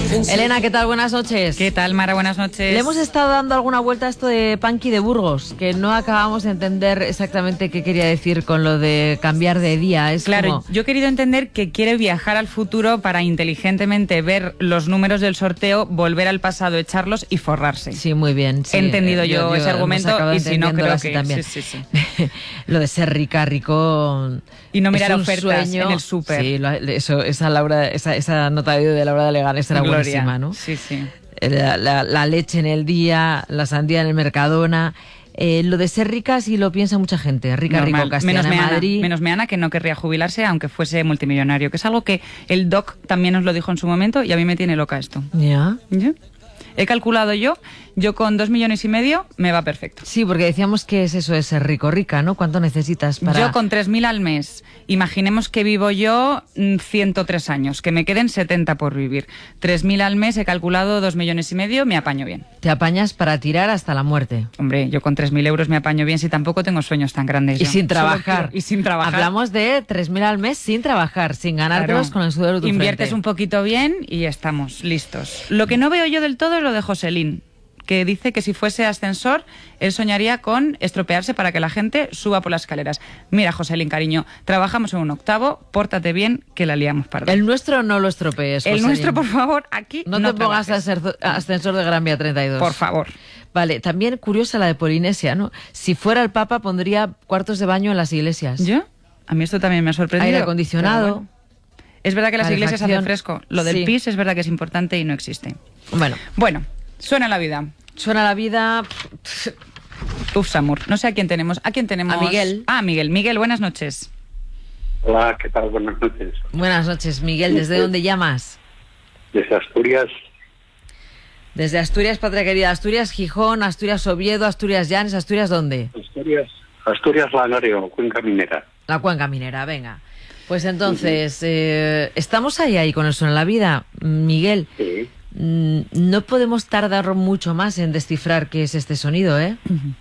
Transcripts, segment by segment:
Elena, ¿qué tal? Buenas noches. ¿Qué tal, Mara? Buenas noches. Le hemos estado dando alguna vuelta a esto de Punky de Burgos, que no acabamos de entender exactamente qué quería decir con lo de cambiar de día. Es claro, como... yo he querido entender que quiere viajar al futuro para inteligentemente ver los números del sorteo, volver al pasado, echarlos y forrarse. Sí, muy bien. Sí. He entendido yo ese argumento y si no creo que... También. Sí. Lo de ser rico... Y no mirar es un ofertas sueño. en el súper. Sí, esa nota de Laura de Leganés era buenísima, ¿no? Sí. La leche en el día, la sandía en el Mercadona. Lo de ser rica sí lo piensa mucha gente. Rico, castellana en Madrid. Menos Meana, que no querría jubilarse aunque fuese multimillonario, que es algo que el Doc también nos lo dijo en su momento y a mí me tiene loca esto. ¿Ya? He calculado yo con 2,5 millones me va perfecto. Sí, porque decíamos que es eso de ser rica, ¿no? ¿Cuánto necesitas para...? Yo con 3.000 al mes, imaginemos que vivo yo 103 años, que me queden 70 por vivir. 3.000 al mes, he calculado 2,5 millones, me apaño bien. Te apañas para tirar hasta la muerte. Hombre, yo con 3.000 euros me apaño bien si tampoco tengo sueños tan grandes. Y sin trabajar. Hablamos de 3.000 al mes sin trabajar, sin ganártelos con el sudor de tu Inviertes frente. un poquito bien y estamos listos. Lo que no veo yo del todo es lo de Joselín, que dice que si fuese ascensor, él soñaría con estropearse para que la gente suba por las escaleras. Mira, Joselín, cariño, trabajamos en un octavo, pórtate bien, que la liamos parda. El nuestro no lo estropees, Joselín. El nuestro, por favor, aquí no te pongas a ser ascensor de Gran Vía 32. Por favor. Vale, también curiosa la de Polinesia, ¿no? Si fuera el Papa, pondría cuartos de baño en las iglesias. ¿Yo? A mí esto también me ha sorprendido. Aire acondicionado. Bueno. Es verdad que las iglesias hacen fresco. Lo del PIS es verdad que es importante y no existe. Bueno. Suena la vida. Suena la vida. Uf, Samur. No sé a quién tenemos. ¿A quién tenemos? A Miguel. Miguel. Miguel, buenas noches. Hola, ¿qué tal? Buenas noches. Buenas noches, Miguel. ¿Desde dónde llamas? Desde Asturias. Desde Asturias, patria querida. Asturias, Gijón, Asturias, Oviedo, Asturias, Llanes. ¿Asturias dónde? Asturias, Langreo, Cuenca Minera. La Cuenca Minera, venga. Pues entonces, estamos ahí con el Suena la vida, Miguel. Sí. No podemos tardar mucho más en descifrar qué es este sonido, ¿eh?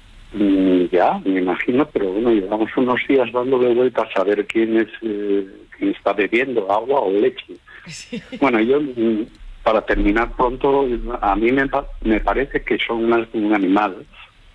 Ya, me imagino, pero bueno, llevamos unos días dándole vueltas a ver quién está bebiendo, agua o leche. Sí. Bueno, yo, para terminar pronto, a mí me parece que son un animal.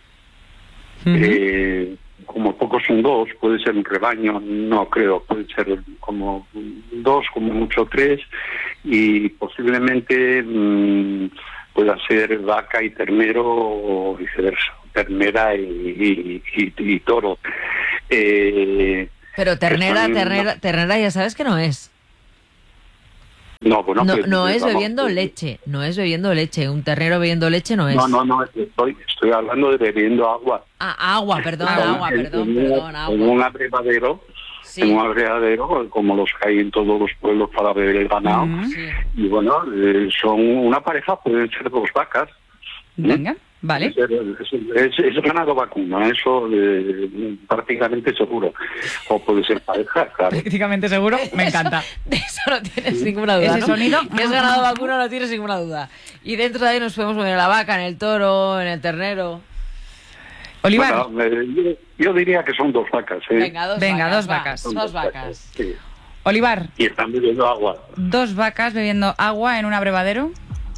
Como pocos son dos, puede ser un rebaño, no creo, puede ser como 2, como mucho 3, y posiblemente pueda ser vaca y ternero o viceversa, ternera y toro. Pero ternera ya sabes que no es. No, bueno, no es bebiendo leche, no es bebiendo leche, un ternero bebiendo leche no es. No, estoy hablando de bebiendo agua. Agua, perdón, agua. En un abrevadero, sí. En un abrevadero, como los que hay en todos los pueblos para beber el ganado. Sí. Y bueno, son una pareja, pueden ser 2 vacas. Venga. Vale. Es ganado vacuno, eso prácticamente seguro. O puede ser pareja, claro. Prácticamente seguro, me encanta. De eso no tienes ninguna duda. Ese sonido, que es ganado vacuno, no tienes ninguna duda. Y dentro de ahí nos podemos poner en la vaca, en el toro, en el ternero. Olivar. Bueno, yo diría que son 2 vacas. Venga, dos vacas. Dos vacas. Sí. Olivar. Y están bebiendo agua. 2 vacas bebiendo agua en un abrevadero.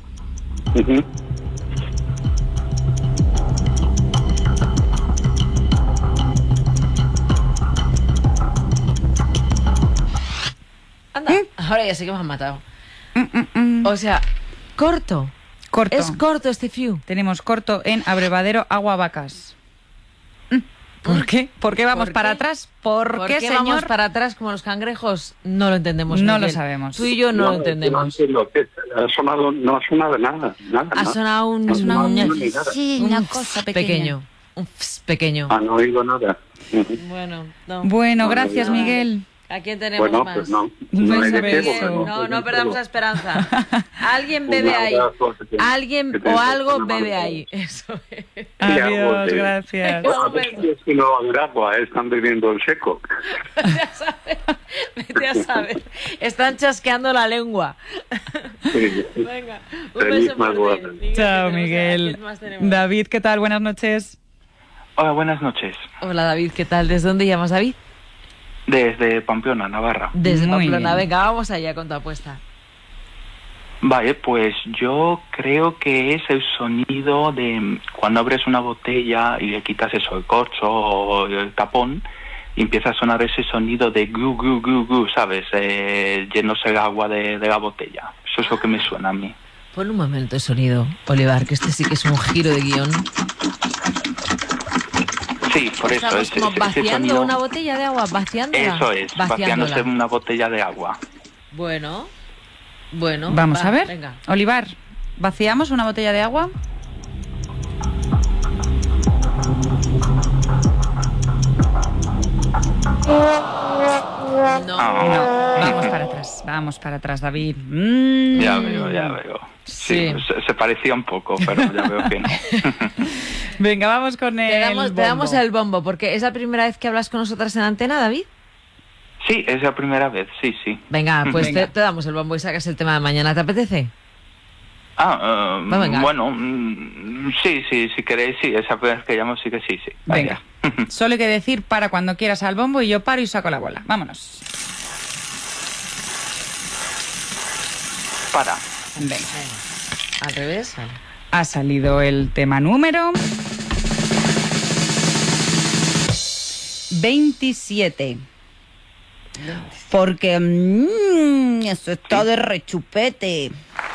Anda, ahora ya sé que me han matado. O sea, corto. Es corto este few. Tenemos corto en abrevadero agua vacas. ¿Por qué? ¿Por qué vamos para atrás? ¿Por qué, señor? Vamos para atrás como los cangrejos? No lo entendemos. No Miguel. Lo sabemos. Tú y yo no lo entendemos. No ha sonado nada. Ha sonado una cosa pequeño. Un pequeño. No oído nada. Bueno, gracias, Miguel. ¿A quién tenemos más? Pues no perdamos la esperanza. Alguien bebe ahí. Alguien o algo bebe ahí. Eso es. Adiós, gracias. Es que no va a haber agua, están bebiendo el seco. Vete a saber. Están chasqueando la lengua. Sí. Venga, un beso por ti. Chao, Miguel. David, ¿qué tal? Buenas noches. Hola, buenas noches. Hola, David, ¿qué tal? ¿Desde dónde llamas, David? Desde Pamplona, Navarra. Desde Muy Pamplona, bien. venga, vamos allá con tu apuesta. Vale, pues yo creo que es el sonido de cuando abres una botella y le quitas eso, el corcho o el tapón, y empieza a sonar ese sonido de gu, gu, gu, gu, ¿sabes? Yéndose el agua de la botella. Eso es lo que me suena a mí. Pon un momento de sonido, Olivar, que este sí que es un giro de guión. Sí, por eso. Estamos como vaciando sonido... una botella de agua, vaciándola. Eso es, vaciándose una botella de agua. Bueno, vamos a ver. Venga. Olivar, ¿vaciamos una botella de agua? No. Vamos para atrás, David. Ya veo. Sí. Se parecía un poco, pero ya veo que no. Venga, vamos con Te damos el bombo, porque es la primera vez que hablas con nosotras en antena, David. Sí, es la primera vez, sí. Venga, pues Venga. te damos el bombo y sacas el tema de mañana. ¿Te apetece? Bueno, sí, si queréis, sí, esa vez que llamo sí que sí. Venga, solo hay que decir para cuando quieras al bombo y yo paro y saco la bola. Vámonos. Para. Venga. Al revés. Vale. Ha salido el tema número 27. Porque eso está de rechupete.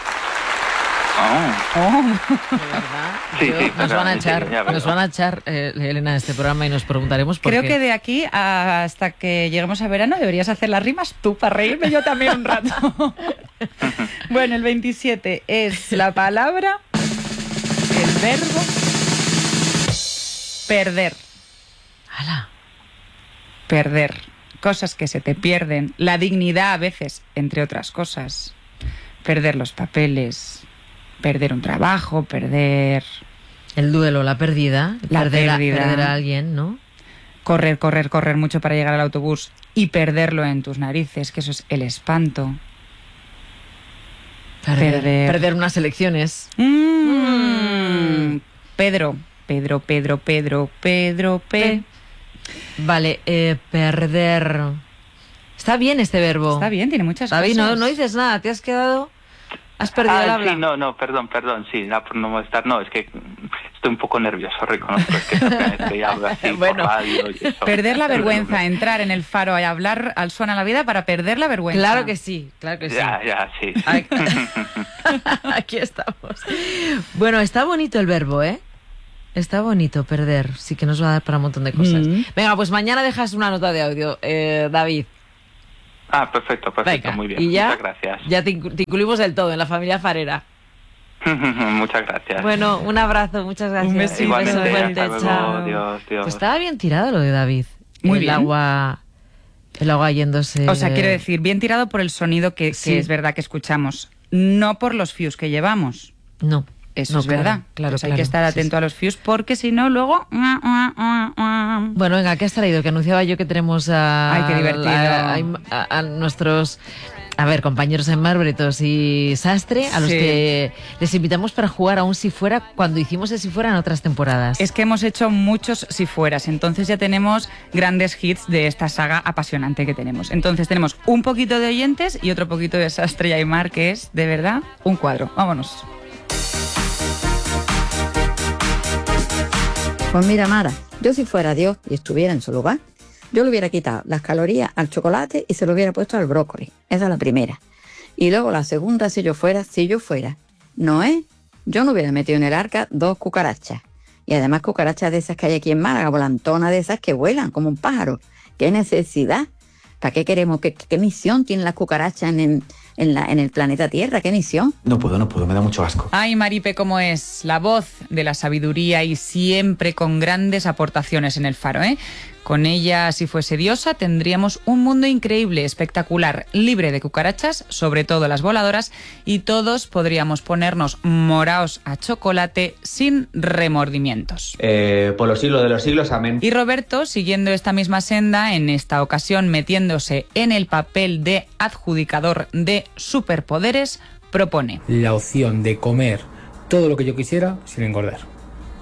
De verdad. Sí, nos van a echar, Elena, de este programa y nos preguntaremos por Creo qué. que de aquí hasta que lleguemos a verano deberías hacer las rimas tú para reírme yo también un rato. Bueno, el 27 es la palabra, el verbo, perder. ¡Hala! Perder. Cosas que se te pierden. La dignidad a veces, entre otras cosas. Perder los papeles. Perder un trabajo. Perder... El duelo, la pérdida. Perder a alguien, ¿no? Correr mucho para llegar al autobús y perderlo en tus narices, que eso es el espanto. Perder unas elecciones. Pedro. Vale, perder. Está bien este verbo. Está bien, tiene muchas David, cosas. no dices nada, te has quedado... Has perdido el habla. Sí, no, perdón, sí, por no molestar, no, es que estoy un poco nervioso, reconozco, es que estoy hablo así Bueno. por radio y eso. Perder la vergüenza, entrar en el faro y hablar al Suena la Vida para perder la vergüenza. Claro que sí. Ya, sí. Aquí estamos. Bueno, está bonito el verbo, ¿eh? Está bonito perder, sí que nos va a dar para un montón de cosas. Venga, pues mañana dejas una nota de audio, David. Perfecto, Venga, muy bien, y ya, muchas gracias. Ya te incluimos del todo en la familia farera. Muchas gracias. Bueno, un abrazo, muchas gracias. Un besito. Igualmente, beso fuerte, hasta luego, chao. Dios. Pues estaba bien tirado lo de David. Muy el bien. agua yéndose. O sea, quiero decir, bien tirado por el sonido que es verdad que escuchamos, no por los fuse que llevamos. No. Eso no, es verdad. Claro, Pues hay que estar atento a los fuse porque si no, luego... Bueno, venga, ¿qué has traído? Que anunciaba yo que tenemos Ay, qué divertido. a nuestros... A ver, compañeros en Marbretos y Sastre, a los Sí. que les invitamos para jugar a un Si Fuera cuando hicimos el Si Fuera en otras temporadas. Es que hemos hecho muchos si fueras, entonces ya tenemos grandes hits de esta saga apasionante que tenemos. Entonces tenemos un poquito de oyentes y otro poquito de Sastre y Aymar, que es, de verdad, un cuadro. Vámonos. Pues mira, Mara, yo si fuera Dios y estuviera en su lugar, yo le hubiera quitado las calorías al chocolate y se lo hubiera puesto al brócoli. Esa es la primera. Y luego la segunda, si yo fuera, Noé, yo no hubiera metido en el arca 2 cucarachas. Y además cucarachas de esas que hay aquí en Málaga, volantonas de esas que vuelan como un pájaro. ¿Qué necesidad? ¿Para qué queremos? ¿Qué misión tienen las cucarachas en el planeta Tierra? ¿Qué misión? No puedo, me da mucho asco. Ay, Maripe, cómo es la voz de la sabiduría y siempre con grandes aportaciones en el Faro, ¿eh? Con ella, si fuese diosa, tendríamos un mundo increíble, espectacular, libre de cucarachas, sobre todo las voladoras, y todos podríamos ponernos moraos a chocolate sin remordimientos. Por los siglos de los siglos, amén. Y Roberto, siguiendo esta misma senda, en esta ocasión metiéndose en el papel de adjudicador de superpoderes, propone: la opción de comer todo lo que yo quisiera sin engordar.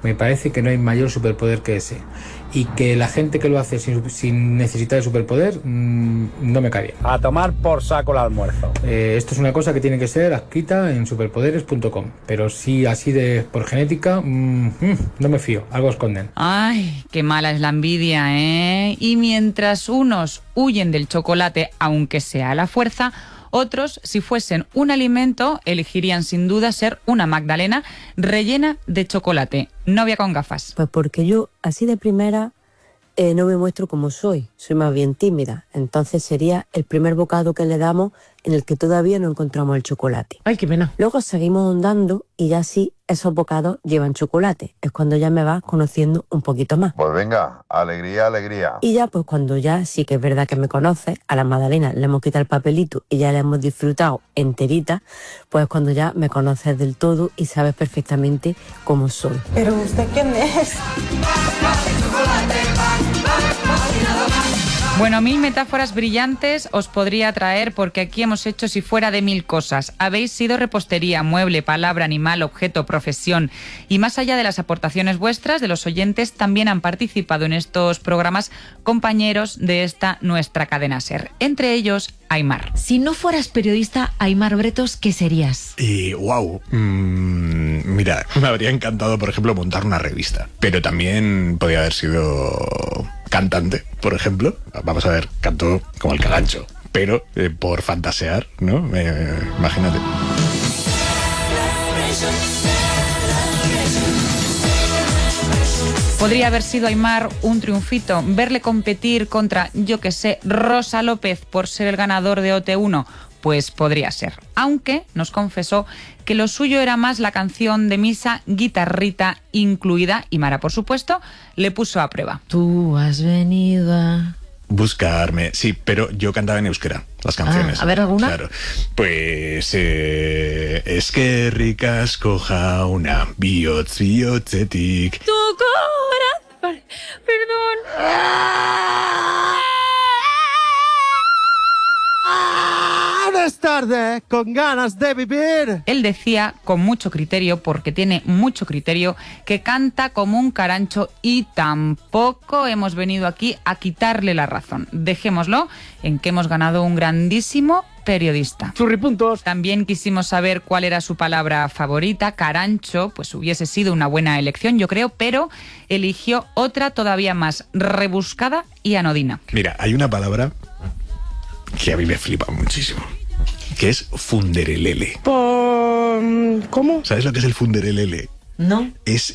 Me parece que no hay mayor superpoder que ese. Y que la gente que lo hace sin necesidad de superpoder, no me cae bien. A tomar por saco el almuerzo. Esto es una cosa que tiene que ser adscrita en superpoderes.com. Pero si así de por genética, no me fío. Algo esconden. Ay, qué mala es la envidia, ¿eh? Y mientras unos huyen del chocolate, aunque sea a la fuerza, otros, si fuesen un alimento, elegirían sin duda ser una magdalena rellena de chocolate. Novia con gafas. Pues porque yo, así de primera, no me muestro como soy más bien tímida. Entonces sería el primer bocado que le damos en el que todavía no encontramos el chocolate. Ay, qué pena. Luego seguimos ahondando y ya sí, esos bocados llevan chocolate. Es cuando ya me vas conociendo un poquito más. Pues venga, alegría, alegría. Y ya pues cuando ya sí que es verdad que me conoces, a la magdalena le hemos quitado el papelito y ya la hemos disfrutado enterita, pues cuando ya me conoces del todo y sabes perfectamente cómo soy. ¿Pero usted quién es? Bueno, 1000 metáforas brillantes os podría traer porque aquí hemos hecho si fuera de 1000 cosas. Habéis sido repostería, mueble, palabra, animal, objeto, profesión. Y más allá de las aportaciones vuestras, de los oyentes, también han participado en estos programas compañeros de esta nuestra cadena SER. Entre ellos, Aimar. Si no fueras periodista, Aimar Bretos, ¿qué serías? Mira, me habría encantado, por ejemplo, montar una revista. Pero también podría haber sido cantante, por ejemplo. Vamos a ver, canto como el Cagancho, pero por fantasear, ¿no? Imagínate. Podría haber sido Aimar un triunfito, verle competir contra, yo que sé, Rosa López por ser el ganador de OT1, pues podría ser. Aunque nos confesó que lo suyo era más la canción de misa Guitarrita Incluida y Mara, por supuesto, le puso a prueba. Tú has venido a... Buscarme, sí, pero yo cantaba en euskera las canciones. A ver, ¿alguna? Claro. Pues es que ricas coja una biotzetik. Tu corazón, perdón. Es tarde, con ganas de vivir. Él decía, con mucho criterio, porque tiene mucho criterio, que canta como un carancho y tampoco hemos venido aquí a quitarle la razón. Dejémoslo en que hemos ganado un grandísimo periodista. Churripuntos. También quisimos saber cuál era su palabra favorita. Carancho, pues hubiese sido una buena elección, yo creo, pero eligió otra todavía más rebuscada y anodina. Mira, hay una palabra que a mí me flipa muchísimo, que es funderelele. ¿Cómo? ¿Sabes lo que es el funderelele? No. Es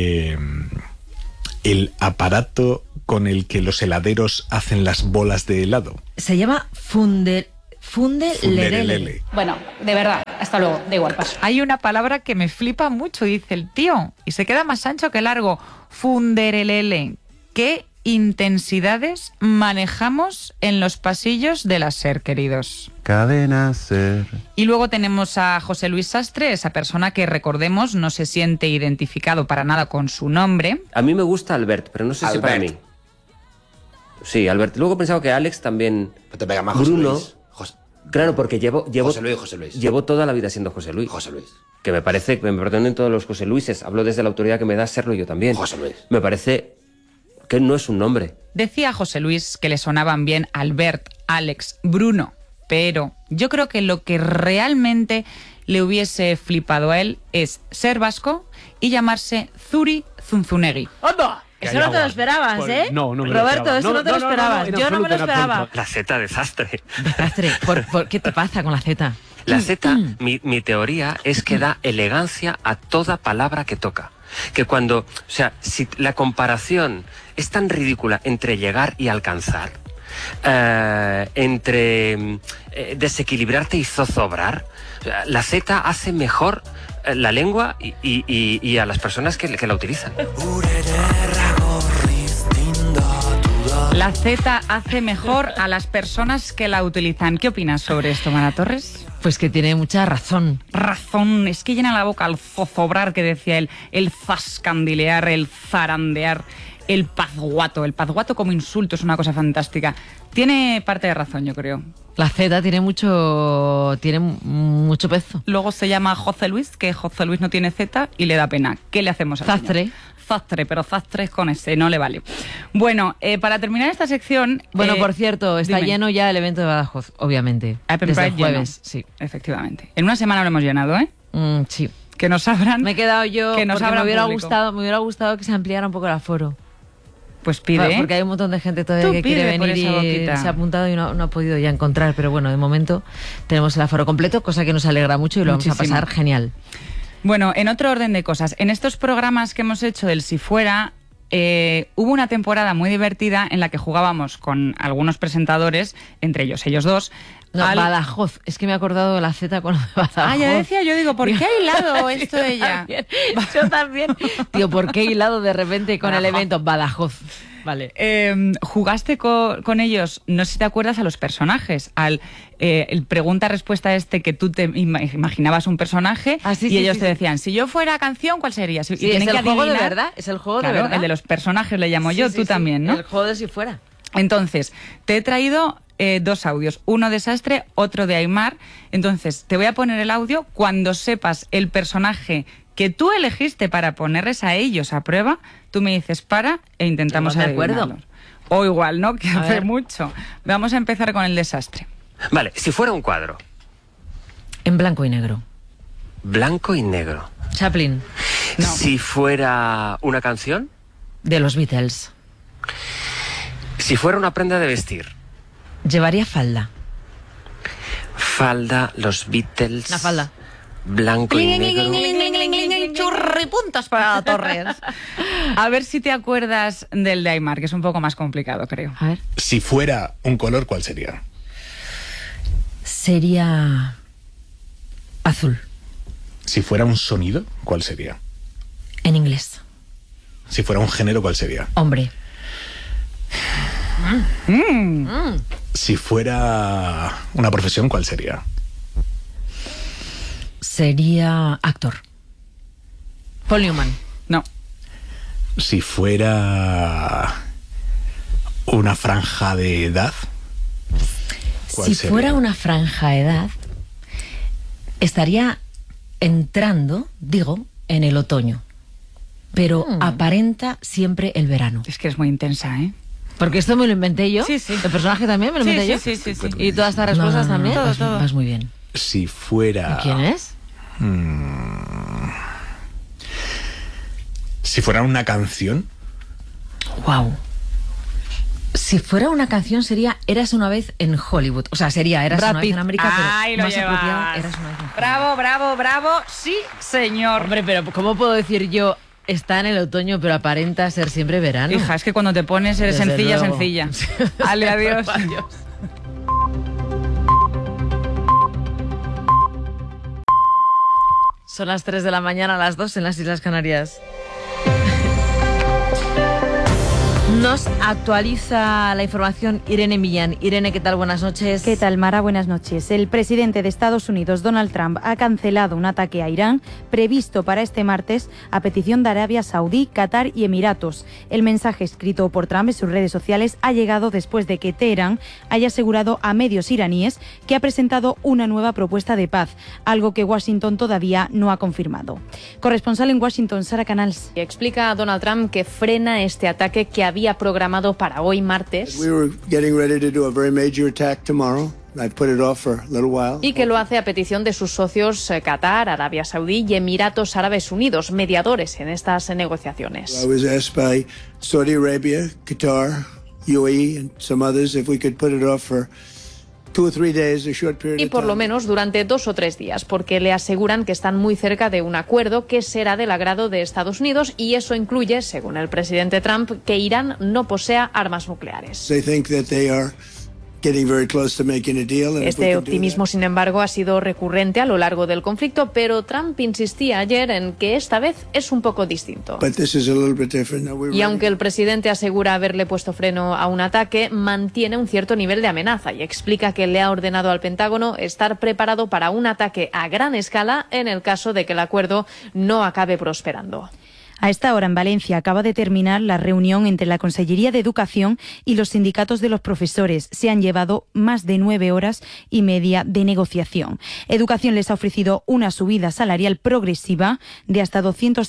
el aparato con el que los heladeros hacen las bolas de helado. Se llama funderelele. Bueno, de verdad, hasta luego, da igual, paso. Hay una palabra que me flipa mucho, dice el tío, y se queda más ancho que largo. Funderelele. ¿Qué intensidades manejamos en los pasillos de la SER, queridos? Cadena SER. Y luego tenemos a José Luis Sastre, esa persona que, recordemos, no se siente identificado para nada con su nombre. A mí me gusta Albert, pero no sé si para mí. Sí, Albert. Luego he pensado que Alex también... Pero te pega más José Bruno. Luis. Claro, porque llevo José Luis. Llevo toda la vida siendo José Luis. José Luis. Que me parece, me perdonen todos los José Luises, hablo desde la autoridad que me da serlo yo también. José Luis. Me parece que no es un nombre. Decía José Luis que le sonaban bien Albert, Alex, Bruno, pero yo creo que lo que realmente le hubiese flipado a él es ser vasco y llamarse Zuri Zunzunegui. ¡Anda! Eso no te lo esperabas, ¿eh? No, no me lo Roberto, esperaba. eso no te lo esperabas. Yo no me lo esperaba. La Z de Sastre. Desastre. ¿Por qué te pasa con la Z? La Z, mi teoría es que da elegancia a toda palabra que toca. Que cuando, o sea, si la comparación es tan ridícula entre llegar y alcanzar, entre desequilibrarte y zozobrar, la Z hace mejor la lengua y a las personas que la utilizan. La Z hace mejor a las personas que la utilizan. ¿Qué opinas sobre esto, Mara Torres? Pues que tiene mucha razón. Razón, es que llena la boca al zozobrar que decía él, el zascandilear, el zarandear, el pazguato. El pazguato como insulto es una cosa fantástica. Tiene parte de razón, yo creo. La Z tiene mucho peso. Luego se llama José Luis, que José Luis no tiene Z y le da pena. ¿Qué le hacemos al Zastre. señor? Zastre, pero Zastre es con ese, no le vale. Bueno, para terminar esta sección... Bueno, por cierto, está dime. lleno ya el evento de Badajoz, obviamente. Desde el jueves, sí. Efectivamente. En una semana lo hemos llenado, ¿eh? Sí. Que nos abran. Me he quedado yo que nos porque abran me hubiera público. gustado que se ampliara un poco el aforo. Pues pide, Porque hay un montón de gente todavía Tú que quiere pide por venir esa y boquita. se ha apuntado y no ha podido ya encontrar. Pero bueno, de momento tenemos el aforo completo, cosa que nos alegra mucho y lo vamos a Muchísimo. pasar genial. Bueno, en otro orden de cosas, en estos programas que hemos hecho del Si Fuera, hubo una temporada muy divertida en la que jugábamos con algunos presentadores, entre ellos dos. No, Badajoz. Es que me he acordado de la Z con lo de Badajoz. Ah, ya decía yo, digo, ¿por qué ha hilado esto ella? Yo también. Tío, ¿por qué he hilado de repente con el evento Badajoz? Vale. Jugaste con ellos, no sé si te acuerdas, a los personajes, al el pregunta-respuesta que tú te imaginabas un personaje y ellos te decían, si yo fuera canción, ¿cuál sería? Sí, y tienen es el que juego de adivinar. verdad, es el juego Claro, de verdad. el de los personajes le llamo yo, tú también, ¿no? El juego de Si Fuera. Entonces, te he traído 2 audios, uno de Sastre, otro de Aimar. Entonces, te voy a poner el audio. Cuando sepas el personaje que tú elegiste para ponerles a ellos a prueba, tú me dices para e intentamos De acuerdo. adivinarlos. O igual, ¿no? Que A hace ver. mucho. Vamos a empezar con el desastre. Vale, si fuera un cuadro, En blanco y negro. blanco y negro. Chaplin. Si fuera una canción, De los Beatles. si fuera una prenda de vestir, Llevaría falda. falda, los Beatles, Una falda. blanco y negro. Churripuntas para Torres. A ver si te acuerdas del de Aimar, que es un poco más complicado, creo. A ver. Si fuera un color, ¿cuál sería? Sería azul. Si fuera un sonido, ¿cuál sería? En inglés. Si fuera un género, ¿cuál sería? Hombre. Si fuera una profesión, ¿cuál sería? Sería actor. Paul Newman. No. Si fuera una franja de edad, ¿cuál Si sería? fuera una franja de edad, estaría entrando, en el otoño. Pero aparenta siempre el verano. Es que es muy intensa, ¿eh? Porque esto me lo inventé yo. Sí, sí. ¿El personaje también me lo inventé yo? Sí. ¿Y todas estas respuestas también? Todo, todo. Vas muy bien. Si fuera... ¿Quién es? Si fuera una canción, Wow. Si fuera una canción sería Eras una vez en Hollywood. O sea, sería Eras Brad una vez Pitt. en América, pero Ahí lo más llevas. apropiado, Eras una vez en Hollywood. Bravo, bravo, bravo. Sí, señor. Hombre, pero ¿cómo puedo decir yo está en el otoño pero aparenta ser siempre verano? Hija, es que cuando te pones eres Desde sencilla, luego. sencilla. Ale, adiós. Adiós. Son las 3 de la mañana, las 2 en las Islas Canarias. Nos actualiza la información Irene Millán. Irene, ¿qué tal? Buenas noches. ¿Qué tal, Mara? Buenas noches. El presidente de Estados Unidos, Donald Trump, ha cancelado un ataque a Irán previsto para este martes a petición de Arabia Saudí, Qatar y Emiratos. El mensaje escrito por Trump en sus redes sociales ha llegado después de que Teherán haya asegurado a medios iraníes que ha presentado una nueva propuesta de paz, algo que Washington todavía no ha confirmado. Corresponsal en Washington, Sara Canals. Explica a Donald Trump que frena este ataque que había programado para hoy martes We were getting ready to do a very major attack tomorrow. I put it off for a little while. y que lo hace a petición de sus socios Qatar, Arabia Saudí y Emiratos Árabes Unidos, mediadores en estas negociaciones. I was asked by Saudi Arabia, Qatar, UAE, and some others if we could put it off for 2 or 3 days, a short period Y of por time. lo menos durante 2 o 3 días, porque le aseguran que están muy cerca de un acuerdo que será del agrado de Estados Unidos y eso incluye, según el presidente Trump, que Irán no posea armas nucleares. They think that they are getting very close to making a deal. And if we Este can do optimismo, sin embargo, ha sido recurrente a lo largo del conflicto, pero Trump insistía ayer en que esta vez es un poco distinto. that, but this is a little bit different. Now, we're Y ready. aunque el presidente asegura haberle puesto freno a un ataque, mantiene un cierto nivel de amenaza y explica que le ha ordenado al Pentágono estar preparado para un ataque a gran escala en el caso de que el acuerdo no acabe prosperando. A esta hora en Valencia acaba de terminar la reunión entre la Consellería de Educación y los sindicatos de los profesores. Se han llevado más de 9 horas y media de negociación. Educación les ha ofrecido una subida salarial progresiva de hasta 200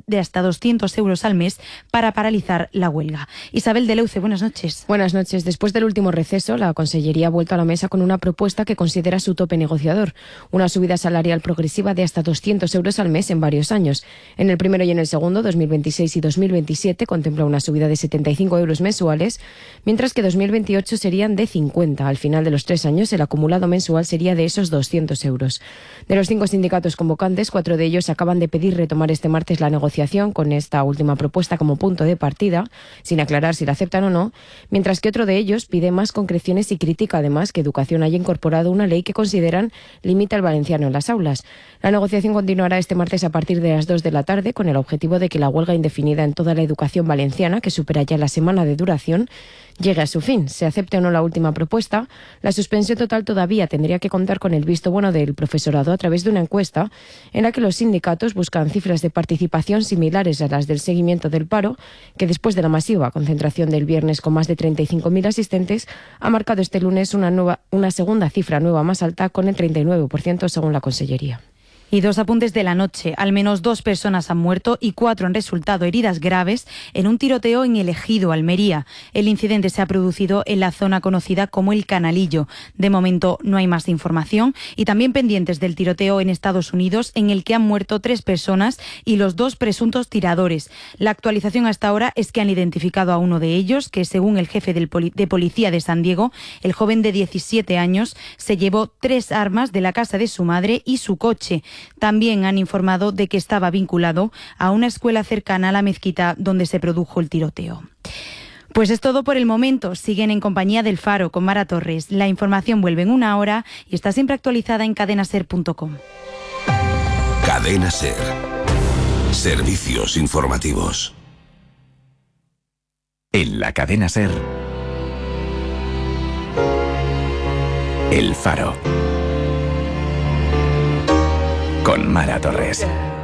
euros al mes para paralizar la huelga. Isabel de Leuce, buenas noches. Buenas noches. Después del último receso, la Consellería ha vuelto a la mesa con una propuesta que considera su tope negociador, una subida salarial progresiva de hasta 200 euros al mes en varios años. En el primero y en el segundo, 2026 y 2027, contempla una subida de 75 euros mensuales, mientras que 2028 serían de 50. Al final de los 3 años, el acumulado mensual sería de esos 200 euros. De los 5 sindicatos convocantes, 4 de ellos acaban de pedir retomar este martes la negociación con esta última propuesta como punto de partida, sin aclarar si la aceptan o no, mientras que otro de ellos pide más concreciones y critica además que Educación haya incorporado una ley que consideran limita el valenciano en las aulas. La negociación continuará este martes a partir de las 2 de la tarde con el objetivo de que la huelga indefinida en toda la educación valenciana, que supera ya la semana de duración, llegue a su fin. Se acepte o no la última propuesta, la suspensión total todavía tendría que contar con el visto bueno del profesorado a través de una encuesta en la que los sindicatos buscan cifras de participación similares a las del seguimiento del paro, que después de la masiva concentración del viernes con más de 35.000 asistentes, ha marcado este lunes una segunda cifra nueva más alta con el 39% según la Consellería. Y 2 apuntes de la noche. Al menos 2 personas han muerto y 4 han resultado heridas graves en un tiroteo en El Ejido, Almería. El incidente se ha producido en la zona conocida como El Canalillo. De momento no hay más información. Y también pendientes del tiroteo en Estados Unidos, en el que han muerto 3 personas y los 2 presuntos tiradores. La actualización hasta ahora es que han identificado a uno de ellos, que según el jefe de policía de San Diego, el joven de 17 años se llevó 3 armas de la casa de su madre y su coche. También han informado de que estaba vinculado a una escuela cercana a la mezquita donde se produjo el tiroteo. Pues es todo por el momento. Siguen en compañía del Faro con Mara Torres. La información vuelve en 1 hora y está siempre actualizada en cadenaser.com. Cadena Ser. Servicios informativos. En la Cadena Ser. El Faro. Con Mara Torres.